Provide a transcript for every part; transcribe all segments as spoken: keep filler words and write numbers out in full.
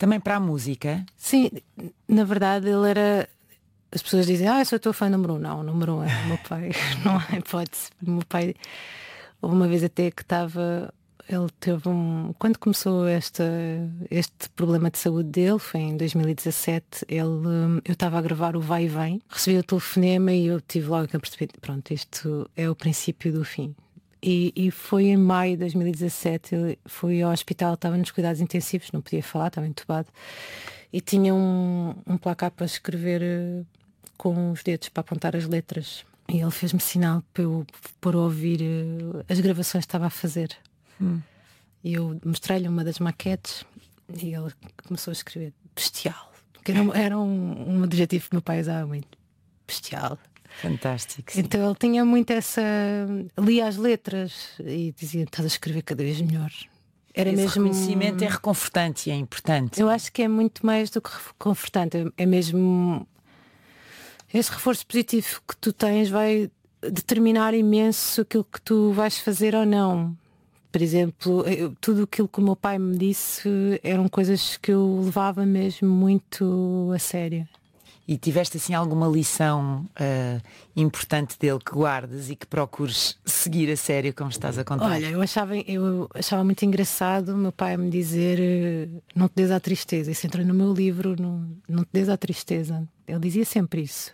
também para a música? Sim, na verdade ele era... As pessoas dizem, ah, eu sou o teu fã número um. Não, o número um é o meu pai. Não há hipótese. O meu pai, houve uma vez até que estava... Ele teve um... Quando começou esta, este problema de saúde dele, foi em dois mil e dezassete, ele, eu estava a gravar o Vai e Vem, recebi o telefonema e eu tive logo que perceber, pronto, isto é o princípio do fim. E, e foi em maio de dois mil e dezassete, ele fui ao hospital, estava nos cuidados intensivos, não podia falar, estava entubado, e tinha um, um placar para escrever uh, com os dedos, para apontar as letras. E ele fez-me sinal para eu pôr a ouvir uh, as gravações que estava a fazer. Hum. E eu mostrei-lhe uma das maquetes e ele começou a escrever bestial, que era, um, era um, um adjetivo que meu pai usava muito, bestial. Fantástico. Sim. Então ele tinha muito essa... Lia as letras e dizia, estás a escrever cada vez melhor. Era Esse mesmo... reconhecimento é reconfortante e é importante. Eu acho que é muito mais do que reconfortante. É mesmo... Esse reforço positivo que tu tens vai determinar imenso aquilo que tu vais fazer ou não. Por exemplo, eu, tudo aquilo que o meu pai me disse eram coisas que eu levava mesmo muito a sério. E tiveste assim alguma lição uh, importante dele que guardes e que procures seguir a sério, como estás a contar? Olha, eu achava, eu achava muito engraçado o meu pai me dizer não te des à tristeza. Isso entra no meu livro, não, não te des à tristeza. Ele dizia sempre isso.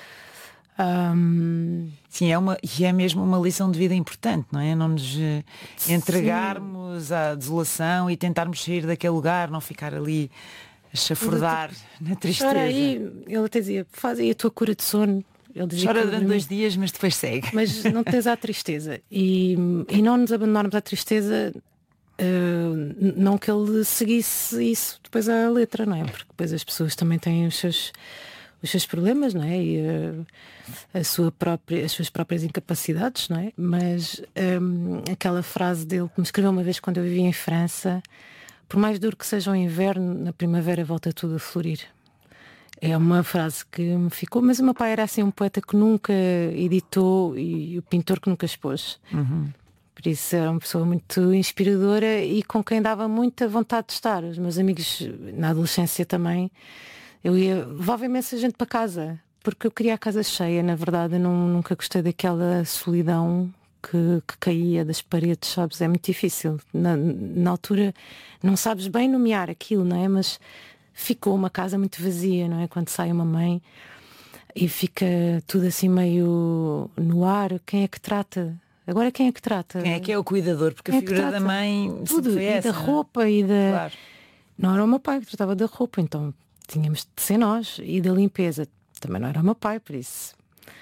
Um... Sim, é uma, e é mesmo uma lição de vida importante, não é? Não nos uh, entregarmos Sim. à desolação e tentarmos sair daquele lugar, não ficar ali a chafurdar na tristeza. Chora aí, ele até dizia, faz aí a tua cura de sono. Ele dizia Chora durante dois dias, mas depois segue. Mas não te des à tristeza. E, e não nos abandonarmos à tristeza, uh, não que ele seguisse isso depois à letra, não é? Porque depois as pessoas também têm os seus... os seus problemas, não é? E uh, a sua própria, as suas próprias incapacidades, não é? Mas um, aquela frase dele que me escreveu uma vez quando eu vivia em França, por mais duro que seja o inverno, na primavera volta tudo a florir. É uma frase que me ficou, mas o meu pai era assim um poeta que nunca editou e o pintor que nunca expôs. Uhum. Por isso era uma pessoa muito inspiradora e com quem dava muita vontade de estar. Os meus amigos na adolescência também, eu ia, levava imensa gente para casa, porque eu queria a casa cheia, na verdade. Eu não, nunca gostei daquela solidão que, que caía das paredes, sabes? É muito difícil. Na, na altura não sabes bem nomear aquilo, não é? Mas ficou uma casa muito vazia, não é? Quando sai uma mãe e fica tudo assim meio no ar. Quem é que trata? Agora quem é que trata? Quem é que é o cuidador? Porque quem a figura é da mãe tudo, foi e essa, da roupa e da... Claro. Não era o meu pai que tratava da roupa, então tínhamos de ser nós. E da limpeza também não era o meu pai, por isso.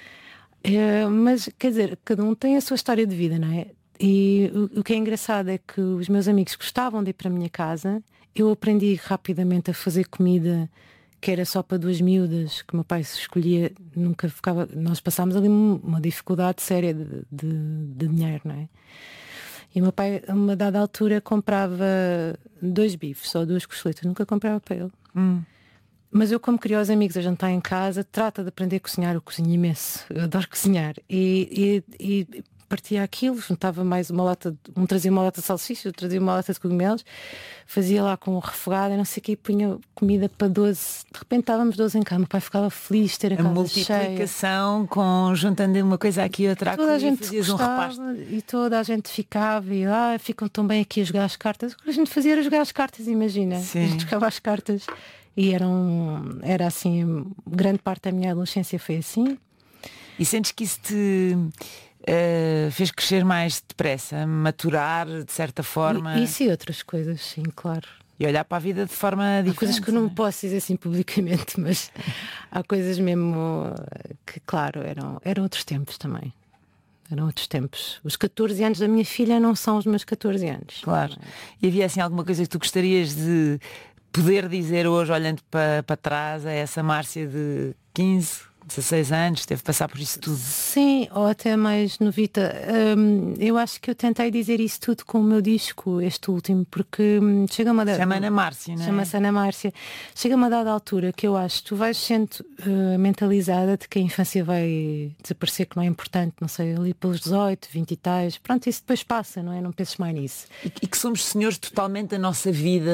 É, mas, quer dizer, cada um tem a sua história de vida, não é? E o, o que é engraçado é que os meus amigos gostavam de ir para a minha casa. Eu aprendi rapidamente a fazer comida que era só para duas miúdas, que o meu pai se escolhia, nunca ficava... Nós passámos ali uma dificuldade séria de, de, de dinheiro, não é? E o meu pai, a uma dada altura, comprava dois bifes ou duas costeletas, nunca comprava para ele. Hum. Mas eu, como queria os amigos a jantar em casa, trata de aprender a cozinhar. Eu cozinho imenso, eu adoro cozinhar. E, e, e partia aquilo, juntava mais uma lata, um trazia uma lata de salsicha, outro trazia uma lata de cogumelos, fazia lá com um refogado e não sei o que, e punha comida para doze. De repente estávamos doze em casa, meu pai ficava feliz de ter a, a casa multiplicação cheia. Com juntando uma coisa aqui e outra, toda a gente fazias gostava, um e toda a gente ficava e ah, ficam tão bem aqui a jogar as cartas. O que a gente fazia era jogar as cartas, imagina. Sim. A gente jogava as cartas. E era, um, era assim, grande parte da minha adolescência foi assim. E sentes que isso te uh, fez crescer mais depressa, maturar de certa forma? E, isso e outras coisas, sim, claro. E olhar para a vida de forma diferente. Há coisas que eu não posso dizer assim publicamente, mas há coisas mesmo que, claro, eram, eram outros tempos também. Eram outros tempos. Os catorze anos da minha filha não são os meus catorze anos. Claro. E havia assim alguma coisa que tu gostarias de poder dizer hoje, olhando para, para trás, a essa Márcia de quinze, dezasseis anos, teve de passar por isso tudo? Sim, ou até mais novita. Um, eu acho que eu tentei dizer isso tudo com o meu disco, este último, porque um, chega uma dada... Chama Ana Márcia, não é? Chama-se Ana Márcia. Chega uma dada altura que eu acho que tu vais sendo uh, mentalizada de que a infância vai desaparecer, que não é importante, não sei, ali pelos dezoito, vinte e tais. Pronto, isso depois passa, não é? Não penses mais nisso. E, e que somos senhores totalmente da nossa vida,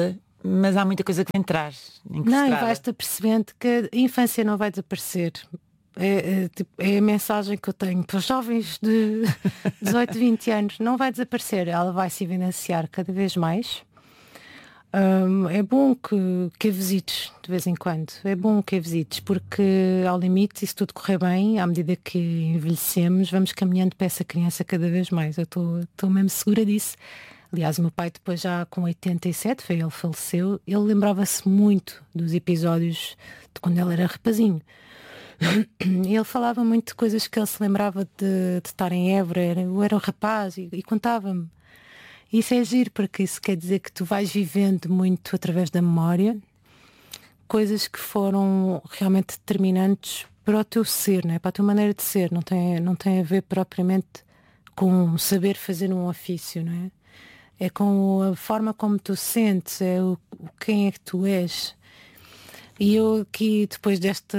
mas há muita coisa que vem atrás. Não, e vais-te apercebendo que a infância não vai desaparecer. É, é, tipo, é a mensagem que eu tenho para os jovens de dezoito, vinte anos. Não vai desaparecer, ela vai se evidenciar cada vez mais. Um, é bom que, que a visites de vez em quando. É bom que a visites, porque ao limite, se tudo correr bem, à medida que envelhecemos, vamos caminhando para essa criança cada vez mais. Eu estou mesmo segura disso. Aliás, o meu pai, depois já com oitenta e sete, foi, ele faleceu, ele lembrava-se muito dos episódios de quando ele era rapazinho. E ele falava muito de coisas que ele se lembrava de, de estar em Évora. Eu era um rapaz e, e contava-me. Isso é giro, porque isso quer dizer que tu vais vivendo muito através da memória coisas que foram realmente determinantes para o teu ser, né? Para a tua maneira de ser. Não tem, não tem a ver propriamente com saber fazer um ofício, não é? É com a forma como tu sentes, é o, quem é que tu és. E eu aqui, depois desta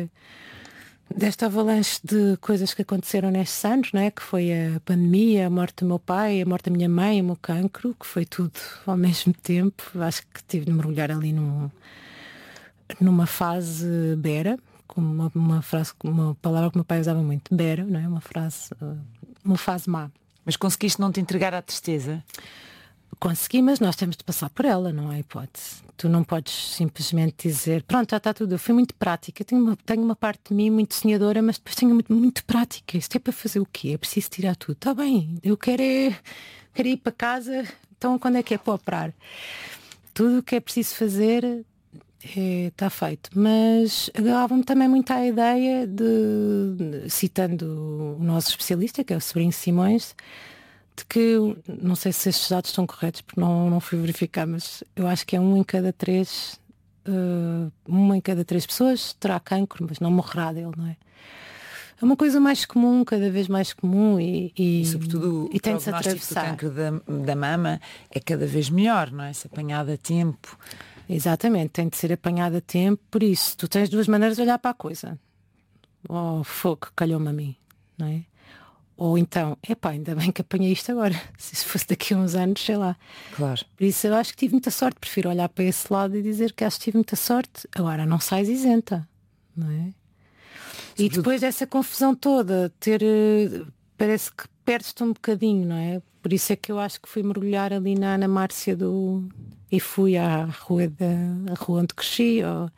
desta avalanche de coisas que aconteceram nestes anos, né? Que foi a pandemia, a morte do meu pai, a morte da minha mãe, o meu cancro, que foi tudo ao mesmo tempo. Acho que tive de mergulhar ali num, numa fase bera, como uma, uma frase, uma palavra que o meu pai usava muito, bera, não é? Uma frase, uma fase má. Mas conseguiste não te entregar à tristeza? Consegui, mas nós temos de passar por ela, não há hipótese. Tu não podes simplesmente dizer, pronto, já está tudo. Eu fui muito prática. Eu tenho uma, tenho uma parte de mim muito sonhadora, mas depois tenho muito, muito prática. Isto é para fazer o quê? É preciso tirar tudo. Está bem, eu quero, é, quero ir para casa. Então quando é que é para operar? Tudo o que é preciso fazer está feito. Mas agarrava-me também muito à ideia de, citando o nosso especialista, que é o Sobrinho Simões, de que, não sei se estes dados estão corretos, porque não, não fui verificar, mas eu acho que é um em cada três, uh, uma em cada três pessoas terá cancro, mas não morrerá dele, não é? É uma coisa mais comum, cada vez mais comum e, e, e sobretudo, e o tem de se prognóstico do atravessar. cancro da, da mama é cada vez melhor, não é? Se apanhado a tempo. Exatamente, tem de ser apanhado a tempo, por isso tu tens duas maneiras de olhar para a coisa. Oh, fogo, calhou-me a mim, não é? Ou então, epá, ainda bem que apanhei isto agora. Se isso fosse daqui a uns anos, sei lá. Claro. Por isso eu acho que tive muita sorte. Prefiro olhar para esse lado e dizer que acho que tive muita sorte. Agora não sais isenta, não é? E depois dessa confusão toda, ter, parece que perdes-te um bocadinho, não é? Por isso é que eu acho que fui mergulhar ali na Ana Márcia do... e fui à rua, da, à rua onde cresci, ou...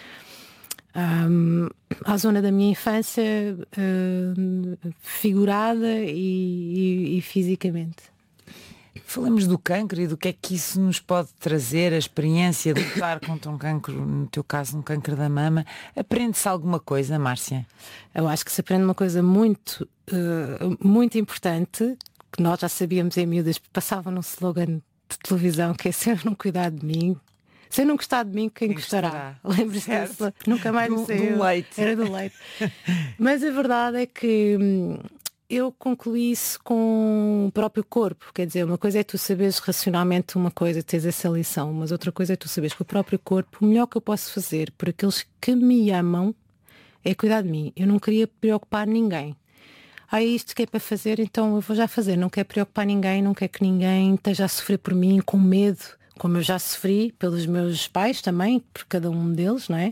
Um, à zona da minha infância, uh, figurada e, e, e fisicamente. Falamos do cancro e do que é que isso nos pode trazer, a experiência de lutar contra um cancro, no teu caso um cancro da mama. Aprende-se alguma coisa, Márcia? Eu acho que se aprende uma coisa muito, uh, muito importante, que nós já sabíamos em miúdas, passava num slogan de televisão, que é se eu não cuidar de mim, se eu não gostar de mim, quem, quem gostará? Lembra-se disso? Nunca mais do, me saiu. Do leite. Era do leite. Mas a verdade é que hum, eu concluí isso com o próprio corpo. Quer dizer, uma coisa é tu saberes racionalmente uma coisa, tens essa lição, mas outra coisa é tu saberes que o próprio corpo, o melhor que eu posso fazer por aqueles que me amam é cuidar de mim. Eu não queria preocupar ninguém. Ah, é isto que é para fazer, então eu vou já fazer. Não quero preocupar ninguém, não quero que ninguém esteja a sofrer por mim, com medo, como eu já sofri pelos meus pais também, por cada um deles, não é?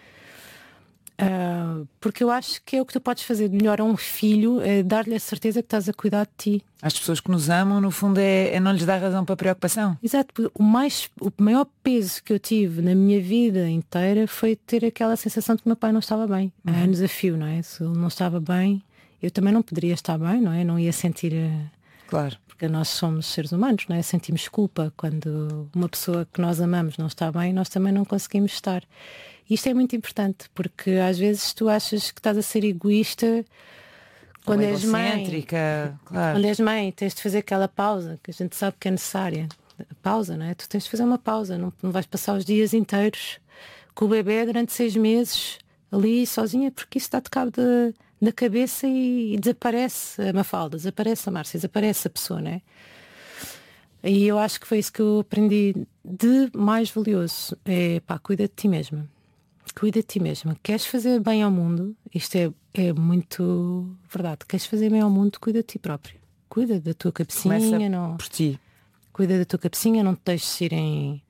Uh, porque eu acho que é o que tu podes fazer de melhor a um filho, é dar-lhe a certeza que estás a cuidar de ti. As pessoas que nos amam, no fundo, é, é não lhes dar razão para preocupação. Exato, o, mais, o maior peso que eu tive na minha vida inteira foi ter aquela sensação de que o meu pai não estava bem. Uhum. É um desafio, não é? Se ele não estava bem, eu também não poderia estar bem, não é? Não ia sentir... Claro. Porque nós somos seres humanos, não é? Sentimos culpa quando uma pessoa que nós amamos não está bem, nós também não conseguimos estar. E isto é muito importante, porque às vezes tu achas que estás a ser egoísta quando Ou és mãe. Claro. Quando és mãe, tens de fazer aquela pausa que a gente sabe que é necessária. Pausa, não é? Tu tens de fazer uma pausa, não, não vais passar os dias inteiros com o bebê durante seis meses ali sozinha, porque isso está-te cabo de... da cabeça e, e desaparece a Mafalda, desaparece a Márcia, desaparece a pessoa, não é? E eu acho que foi isso que eu aprendi de mais valioso. É pá, cuida de ti mesma. Cuida de ti mesma. Queres fazer bem ao mundo? Isto é, é muito verdade. Queres fazer bem ao mundo? Cuida de ti próprio. Cuida da tua cabecinha. Começa não... por ti. Cuida da tua cabecinha, não te deixes ir em,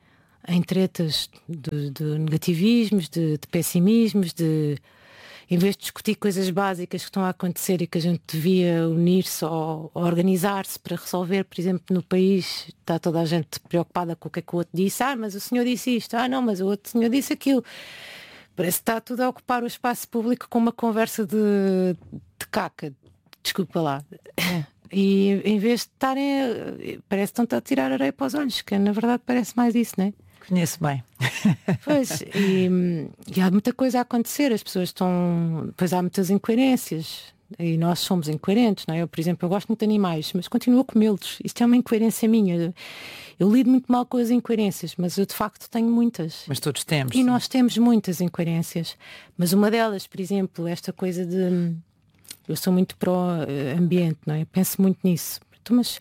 em tretas de, de negativismos, de, de pessimismos, de em vez de discutir coisas básicas que estão a acontecer e que a gente devia unir-se ou, ou organizar-se para resolver, por exemplo, no país está toda a gente preocupada com o que é que o outro disse. Ah, mas o senhor disse isto. Ah, não, mas o outro senhor disse aquilo. Parece que está tudo a ocupar o espaço público com uma conversa de, de caca. Desculpa lá. E em vez de estarem, parece que estão a tirar areia para os olhos, que na verdade parece mais isso, não é? Conheço bem. Pois, e, e há muita coisa a acontecer, as pessoas estão. Pois há muitas incoerências. E nós somos incoerentes, não é? Eu, por exemplo, eu gosto muito de animais, mas continuo a comê-los. Isto é uma incoerência minha. Eu lido muito mal com as incoerências, mas eu de facto tenho muitas. Mas todos temos. E sim, nós temos muitas incoerências. Mas uma delas, por exemplo, esta coisa de. Eu sou muito pró-ambiente, não é? Penso muito nisso. Então, mas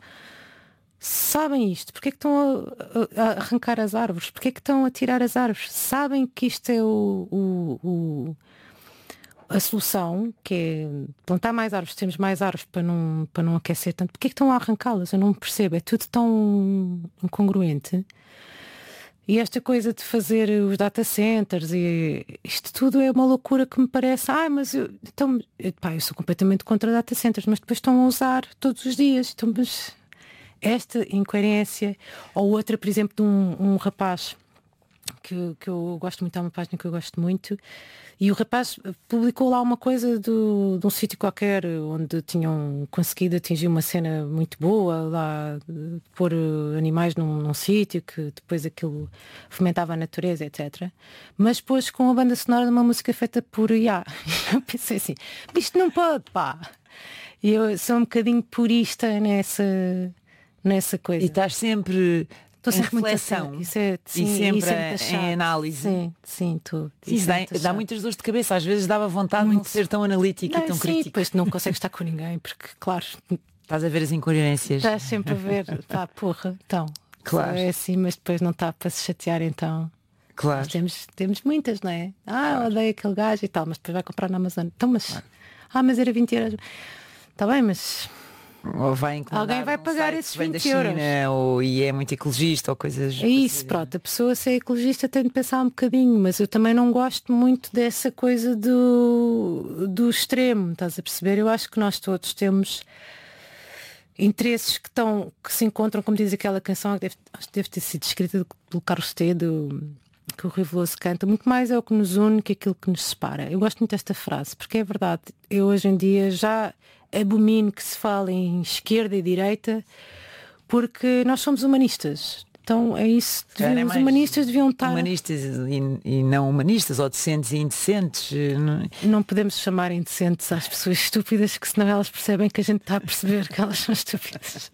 sabem isto? Porquê é que estão a, a arrancar as árvores? Porquê é que estão a tirar as árvores? Sabem que isto é o. o, o a solução, que é plantar mais árvores, temos mais árvores para não, para não aquecer tanto. Porquê é que estão a arrancá-las? Eu não percebo, é tudo tão incongruente. E esta coisa de fazer os data centers e isto tudo é uma loucura que me parece, ah, mas eu, então, pá, eu sou completamente contra data centers, mas depois estão a usar todos os dias. Então, mas esta incoerência, ou outra, por exemplo, de um, um rapaz que, que eu gosto muito, há uma página que eu gosto muito. E o rapaz publicou lá uma coisa do, de um sítio qualquer onde tinham conseguido atingir uma cena muito boa, lá de pôr animais num, num sítio que depois aquilo fomentava a natureza, etcétera. Mas depois com a banda sonora de uma música feita por I A. Eu pensei assim, isto não pode, pá! E eu sou um bocadinho purista nessa, nessa coisa. E estás sempre... Estou sempre em reflexão isso é, sim, e sempre, sempre em análise. Sim, sim, tu. Isso dá, dá muitas dores de cabeça. Às vezes dava vontade muito. de não ser tão analítica não, e tão sim, crítica. Depois não consegues estar com ninguém, porque, claro, estás a ver as incoerências. Estás sempre a ver, pá, porra, então. Claro. É assim, mas depois não está para se chatear, então. Claro. Nós temos, temos muitas, não é? Ah, claro. Odeio aquele gajo e tal, mas depois vai comprar na Amazon. Então, mas. Claro. Ah, mas era vinte euros. Está bem, mas. Ou vai alguém vai pagar esses vinte euros. Ou e é muito ecologista ou coisas. É isso, pronto. A pessoa ser ecologista tem de pensar um bocadinho, mas eu também não gosto muito dessa coisa do, do extremo, estás a perceber? Eu acho que nós todos temos interesses que estão, que se encontram, como diz aquela canção, que deve, acho que deve ter sido escrita pelo Carlos T, do, que o Rui Veloso canta. Muito mais é o que nos une que aquilo que nos separa. Eu gosto muito desta frase, porque é verdade. Eu hoje em dia já abomino que se fale em esquerda e direita, porque nós somos humanistas. Então é isso. Devia, os humanistas deviam estar. Humanistas e, e não humanistas, ou decentes e indecentes. Não... não podemos chamar indecentes às pessoas estúpidas, que senão elas percebem que a gente está a perceber que elas são estúpidas.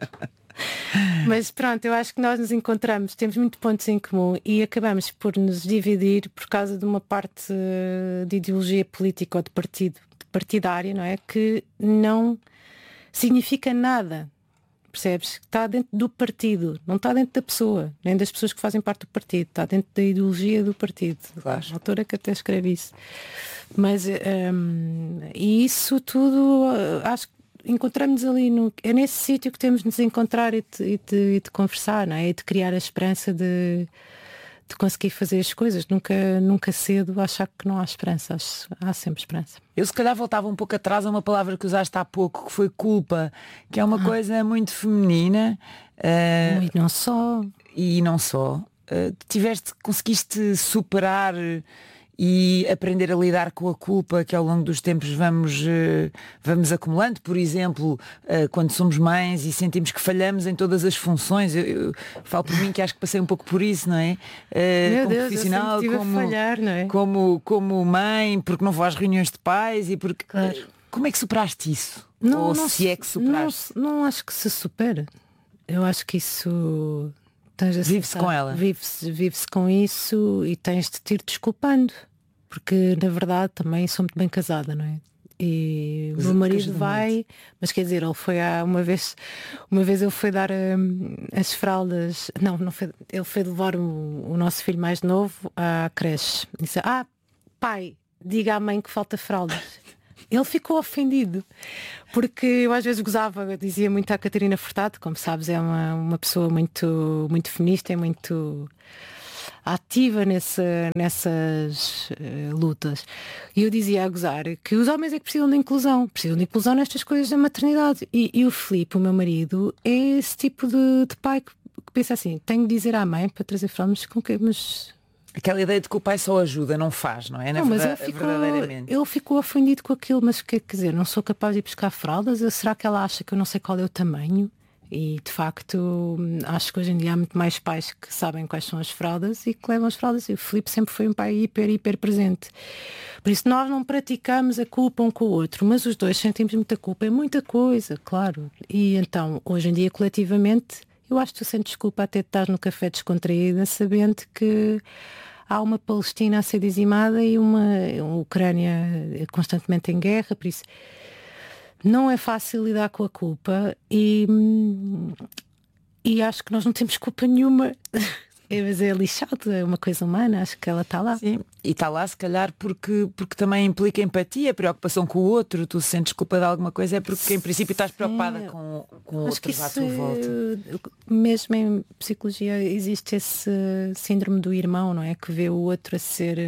Mas pronto, eu acho que nós nos encontramos, temos muitos pontos em comum e acabamos por nos dividir por causa de uma parte de ideologia política ou de partido, de partidária, não é? Que não significa nada, percebes? Está dentro do partido, não está dentro da pessoa, nem das pessoas que fazem parte do partido, está dentro da ideologia do partido. Claro. A autora que até escreve isso. Mas um, e isso tudo, acho que encontramos ali no, é nesse sítio que temos de nos encontrar e de, e de, e de conversar, não é? E de criar a esperança de, de conseguir fazer as coisas. Nunca, nunca cedo achar que não há esperança. Acho, há sempre esperança. Eu se calhar voltava um pouco atrás a uma palavra que usaste há pouco, que foi culpa, que é uma ah. coisa muito feminina. Uh, e não só. E não só. Uh, tiveste, conseguiste superar e aprender a lidar com a culpa que ao longo dos tempos vamos, uh, vamos acumulando. Por exemplo, uh, quando somos mães e sentimos que falhamos em todas as funções. Eu, eu falo por mim que acho que passei um pouco por isso, não é? Uh, Meu como Deus, profissional, eu como, a falhar, não é? como, como mãe, porque não vou às reuniões de pais e porque. Claro. Uh, como é que superaste isso? Não, Ou não, se é que superaste? Não, não acho que se supera. Eu acho que isso. Vive-se com ela. Vive-se vive com isso e tens de te ir desculpando. Porque na verdade também sou muito bem casada, não é? E o meu marido vai, muito. Mas quer dizer, ele foi há uma vez, uma vez ele foi dar um, as fraldas, não, não foi, ele foi levar o, o nosso filho mais novo à creche. Disse, ah, pai, diga à mãe que falta fraldas. Ele ficou ofendido, porque eu às vezes gozava, eu dizia muito à Catarina Furtado, como sabes, é uma, uma pessoa muito, muito feminista, é muito. ativa nessa, nessas uh, lutas. E eu dizia a gozar que os homens é que precisam de inclusão, precisam de inclusão nestas coisas da maternidade. E, e o Filipe, o meu marido, é esse tipo de, de pai que, que pensa assim, tenho de dizer à mãe para trazer fraldas com que, mas aquela ideia de que o pai só ajuda, não faz, não é? Na não, mas verdade, ele ficou, verdadeiramente. ele ficou ofendido com aquilo, mas quer dizer, não sou capaz de ir buscar fraldas? Será que ela acha que eu não sei qual é o tamanho? E de facto acho que hoje em dia há muito mais pais que sabem quais são as fraldas e que levam as fraldas. E o Filipe sempre foi um pai hiper, hiper presente. Por isso nós não praticamos a culpa um com o outro, mas os dois sentimos muita culpa, é muita coisa, claro. E então, hoje em dia, coletivamente, eu acho que tu sentes culpa até de estar no café descontraída, sabendo que há uma Palestina a ser dizimada e uma, uma Ucrânia constantemente em guerra, por isso não é fácil lidar com a culpa e, e acho que nós não temos culpa nenhuma. É, mas é lixado, é uma coisa humana, acho que ela está lá. Sim, e está lá se calhar porque, porque também implica empatia, preocupação com o outro, tu sentes culpa de alguma coisa, é porque em princípio estás preocupada Sim, com, com outros à tua volta. Mesmo em psicologia existe esse síndrome do irmão, não é? Que vê o outro a ser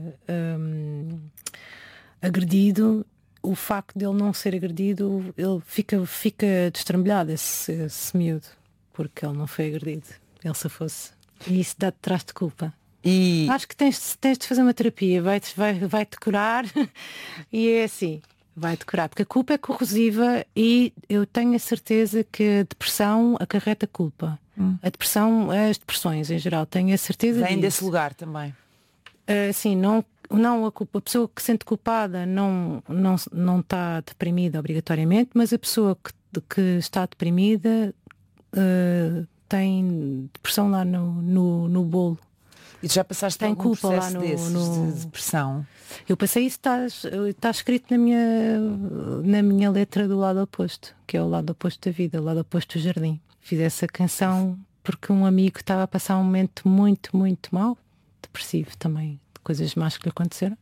um, agredido. O facto dele não ser agredido, ele fica, fica destrambelhado, esse, esse miúdo, porque ele não foi agredido, ele se fosse. E isso dá-te traz de culpa. E... Acho que tens, tens de fazer uma terapia, vai-te vai, vai -te curar e é assim, vai-te curar, porque a culpa é corrosiva e eu tenho a certeza que a depressão acarreta culpa. Hum. A depressão, as depressões em geral, tenho a certeza Vem disso. desse lugar também. Uh, sim, não, não a culpa, a pessoa que se sente culpada não, não, não está deprimida obrigatoriamente, mas a pessoa que, que está deprimida uh, tem depressão lá no, no, no bolo. E tu já passaste tem por algum culpa processo lá no, desses, no... de depressão? Eu passei isso, está, está escrito na minha, na minha letra do lado oposto, que é o lado oposto da vida, o lado oposto do jardim. Fiz essa canção porque um amigo estava a passar um momento muito, muito mau, depressivo também, de coisas más que lhe aconteceram.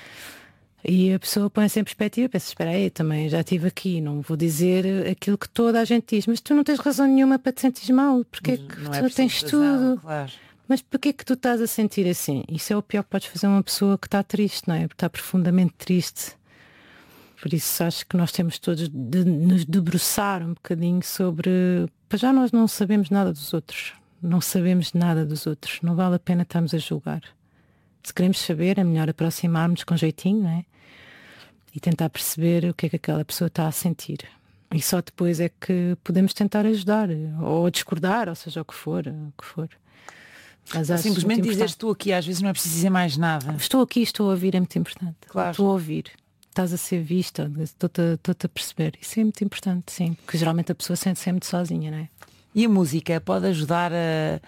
E a pessoa põe-se em perspectiva, pensa, espera aí, também já estive aqui, não vou dizer aquilo que toda a gente diz, mas tu não tens razão nenhuma para te sentir mal, porque mas é que tu é tens razão, tudo. Claro. Mas porquê é que tu estás a sentir assim? Isso é o pior que podes fazer a uma pessoa que está triste, não é? Porque está profundamente triste. Por isso acho que nós temos todos de nos debruçar um bocadinho sobre... Para já nós não sabemos nada dos outros. Não sabemos nada dos outros. Não vale a pena estarmos a julgar. Se queremos saber, é melhor aproximarmos com jeitinho, não é? E tentar perceber o que é que aquela pessoa está a sentir. E só depois é que podemos tentar ajudar, ou discordar, ou seja, o que for. O que for. Mas simplesmente dizeres tu aqui, às vezes não é preciso dizer mais nada. Estou aqui, estou a ouvir, é muito importante. Claro. Estou a ouvir. Estás a ser vista, estou-te a perceber. Isso é muito importante, sim. Porque geralmente a pessoa sente-se muito sozinha, não é? E a música pode ajudar a...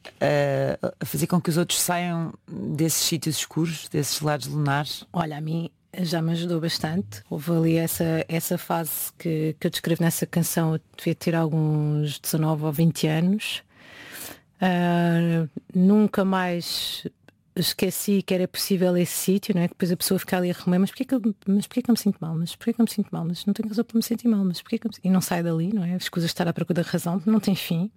a fazer com que os outros saiam desses sítios escuros, desses lados lunares? Olha, a mim já me ajudou bastante. Houve ali essa, essa fase que, que eu descrevo nessa canção. Eu devia ter alguns dezanove ou vinte anos. Uh, nunca mais esqueci que era possível esse sítio, não é? Depois a pessoa fica ali a remoer, mas porquê que eu, mas porquê que eu me sinto mal? Mas porquê que eu me sinto mal? Mas não tenho razão para me sentir mal, mas porquê que eu me... E não sai dali, não é? As coisas estar à procura da razão, não tem fim.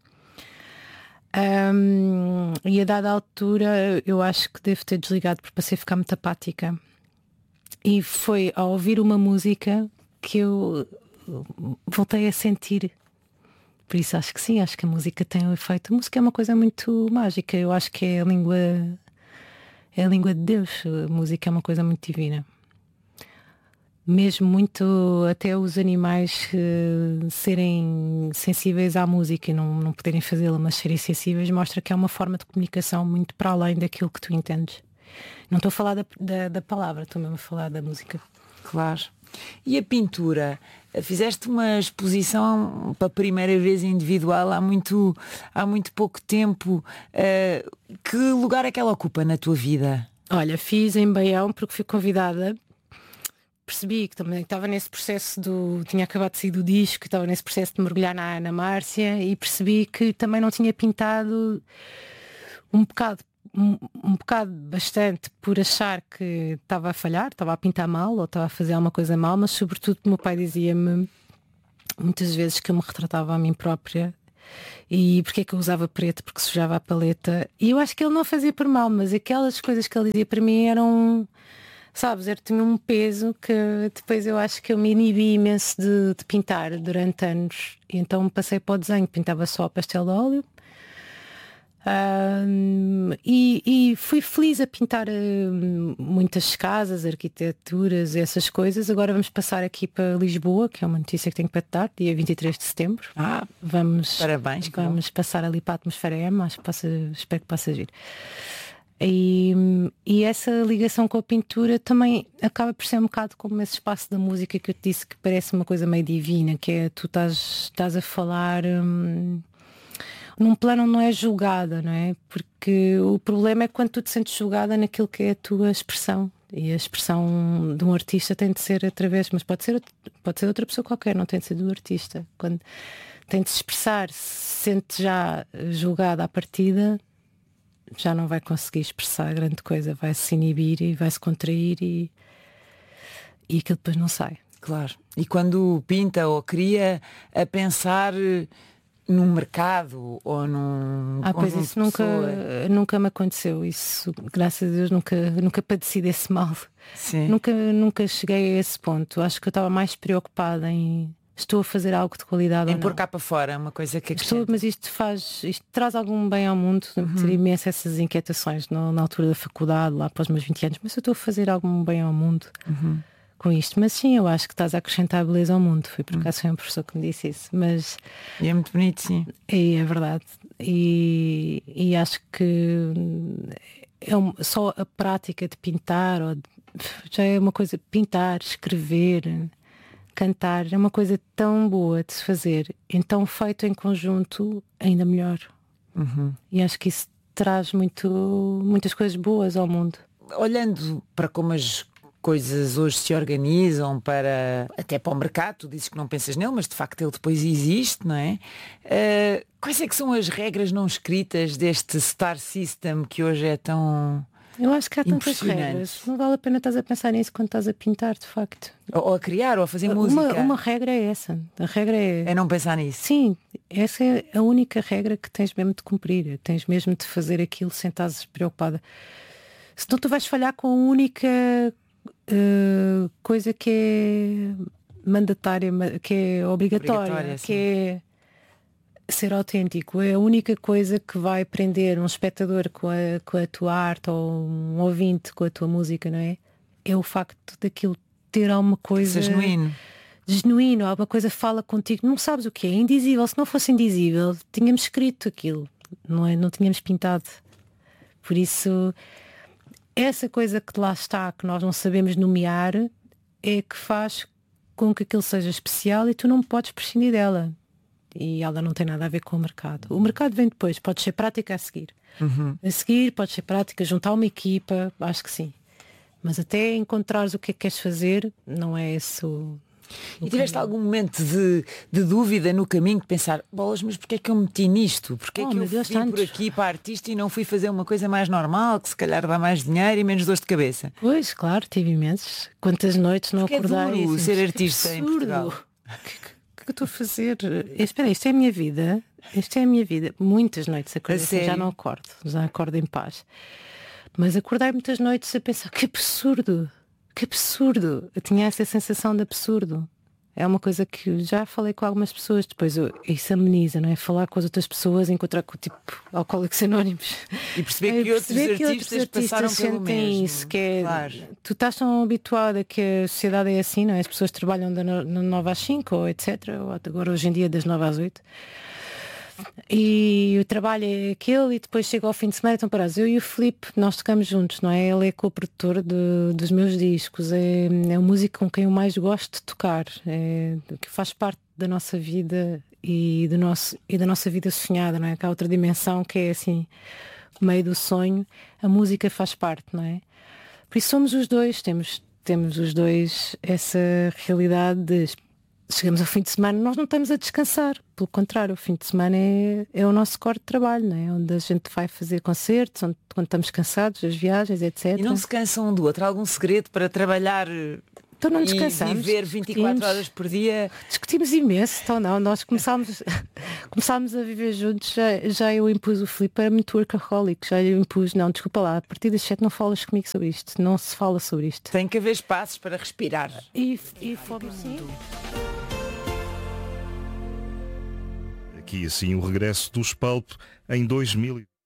Um, e a dada altura eu acho que devo ter desligado porque passei a ficar muito apática e foi ao ouvir uma música que eu voltei a sentir. Por isso acho que sim, acho que a música tem um efeito. A música é uma coisa muito mágica. Eu acho que é a língua é a língua de Deus. A música é uma coisa muito divina. Mesmo muito até os animais uh, serem sensíveis à música e não, não poderem fazê-la, mas serem sensíveis, mostra que é uma forma de comunicação muito para além daquilo que tu entendes. Não estou a falar da, da, da palavra, estou mesmo a falar da música. Claro. E a pintura? Fizeste uma exposição para a primeira vez individual há muito, há muito pouco tempo. Uh, que lugar é que ela ocupa na tua vida? Olha, fiz em Baião porque fui convidada. Percebi que também estava nesse processo do... Tinha acabado de sair do disco, estava nesse processo de mergulhar na Ana Márcia e percebi que também não tinha pintado um bocado, um, um bocado bastante por achar que estava a falhar, estava a pintar mal ou estava a fazer alguma coisa mal, mas sobretudo o meu pai dizia-me muitas vezes que eu me retratava a mim própria E porque é que eu usava preto? Porque sujava a paleta. E eu acho que ele não fazia por mal, mas aquelas coisas que ele dizia para mim eram, sabes, era, tinha um peso que depois eu acho que eu me inibi imenso de, de pintar durante anos. E então passei para o desenho, pintava só a pastel de óleo. Um, e, e fui feliz a pintar uh, muitas casas, arquiteturas, essas coisas. Agora vamos passar aqui para Lisboa, que é uma notícia que tenho para te dar, dia vinte e três de setembro. Ah, vamos, parabéns, vamos passar ali para a atmosfera M, acho que possa, espero que possa vir. E, e essa ligação com a pintura também acaba por ser um bocado como esse espaço da música que eu te disse, que parece uma coisa meio divina, que é tu estás, estás a falar hum, num plano onde não é julgada, não é? Porque o problema é quando tu te sentes julgada naquilo que é a tua expressão. E a expressão de um artista tem de ser através, mas pode ser, pode ser outra pessoa qualquer, não tem de ser do artista. Quando tem de se expressar, se sente já julgada à partida, já não vai conseguir expressar grande coisa, vai se inibir e vai se contrair e, e aquilo depois não sai. Claro. E quando pinta ou cria a pensar num mercado ou num ah, pois isso nunca, nunca me aconteceu. Isso, graças a Deus, nunca, nunca padeci desse mal. Sim. Nunca, nunca cheguei a esse ponto. Acho que eu estava mais preocupada em estou a fazer algo de qualidade em ou não. pôr cá para fora, é uma coisa que estou, mas isto faz, isto traz algum bem ao mundo. Uhum. Ter imenso essas inquietações na, na altura da faculdade, lá para os meus vinte anos, mas eu estou a fazer algum bem ao mundo. Uhum. Com isto, mas sim, eu acho que estás a acrescentar beleza ao mundo. Foi por acaso foi um professor que me disse isso, mas e é muito bonito, sim. É, é verdade. E, e acho que é um, só a prática de pintar ou de, já é uma coisa, pintar, escrever, cantar, é uma coisa tão boa de se fazer. Então feito em conjunto, ainda melhor. Uhum. E acho que isso traz muito, muitas coisas boas ao mundo. Olhando para como as coisas hoje se organizam para até para o mercado, tu dizes que não pensas nele, mas de facto ele depois existe, não é? Uh, quais é que são as regras não escritas deste Star System que hoje é tão eu acho que há tantas regras, não vale a pena estás a pensar nisso quando estás a pintar, de facto, ou, ou a criar ou a fazer uma, música. Uma regra é essa, a regra é é não pensar nisso. Sim, essa é a única regra que tens mesmo de cumprir, tens mesmo de fazer aquilo sem estás preocupada, senão tu vais falhar com a única Uh, coisa que é mandatária, que é obrigatória, obrigatória que é ser autêntico. É a única coisa que vai prender um espectador com a, com a tua arte ou um ouvinte com a tua música, não é? É o facto daquilo ter alguma coisa genuíno. genuíno, alguma coisa fala contigo, não sabes o que é, é indizível. Se não fosse indizível, tínhamos escrito aquilo, não é? Não tínhamos pintado. Por isso essa coisa que lá está, que nós não sabemos nomear, é que faz com que aquilo seja especial e tu não podes prescindir dela. E ela não tem nada a ver com o mercado. O mercado vem depois, pode ser prática a seguir. Uhum. A seguir pode ser prática, juntar uma equipa, acho que sim. Mas até encontrares o que é que queres fazer, não é esse o... E tiveste algum momento de, de dúvida no caminho, de pensar, bolas, mas porquê é que eu meti nisto? Porquê é oh, que eu Deus vim por aqui para artista e não fui fazer uma coisa mais normal, que se calhar dá mais dinheiro e menos dores de cabeça? Pois, claro, tive imensos. Quantas noites não acordei? É duro assim, ser artista em Portugal. O que, que, que eu estou a fazer? Espera, isto é a minha vida. Isto é a minha vida. Muitas noites acordei, assim, já não acordo, já acordo em paz. Mas acordei muitas noites a pensar, que absurdo! Que absurdo! Eu tinha essa sensação de absurdo. É uma coisa que já falei com algumas pessoas. Depois eu, isso ameniza, não é? Falar com as outras pessoas, encontrar com tipo Alcoólicos Anónimos. E perceber que, é, outros, perceber que artistas outros artistas passaram pelo mesmo. Isso, que é, claro. Tu estás tão habituada que a sociedade é assim, não é? As pessoas trabalham da nove às cinco, ou etcétera. Ou agora hoje em dia das nove às oito. E o trabalho é aquele e depois chega ao fim de semana, então parados. Eu e o Filipe, nós tocamos juntos, não é? Ele é co-produtor de, dos meus discos, é, é o músico com quem eu mais gosto de tocar, é, que faz parte da nossa vida e, do nosso, e da nossa vida sonhada, não é? Que há outra dimensão que é assim, meio do sonho, a música faz parte, não é? Por isso somos os dois, temos, temos os dois essa realidade de chegamos ao fim de semana, nós não estamos a descansar, pelo contrário, o fim de semana é, é o nosso core de trabalho, não é? Onde a gente vai fazer concertos, onde, quando estamos cansados, as viagens, etcétera. E não se cansam um do outro? Há algum segredo para trabalhar Então não e descansamos. viver vinte e quatro horas por dia. Discutimos imenso, então não. Nós começámos, começámos a viver juntos, já, já eu impus o Filipe, era muito workaholic, já eu impus, não, desculpa lá, a partir das sete não falas comigo sobre isto, não se fala sobre isto. Tem que haver espaços para respirar. E, e fomos sim. Aqui assim o regresso dos Pulp em dois mil.